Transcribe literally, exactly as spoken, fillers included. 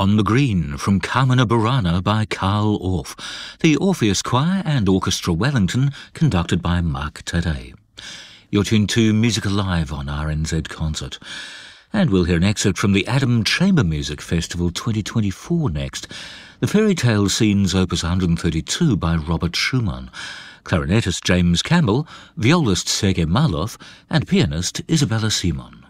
On the Green from Carmina Burana by Carl Orff. The Orpheus Choir and Orchestra Wellington, conducted by Mark Taddei. You're tuned to Music Alive on R N Z Concert. And we'll hear an excerpt from the Adam Chamber Music Festival twenty twenty-four next. The Fairy Tale Scenes Opus one hundred thirty-two by Robert Schumann. Clarinetist James Campbell, violist Sergei Marlov, and pianist Isabella Simon.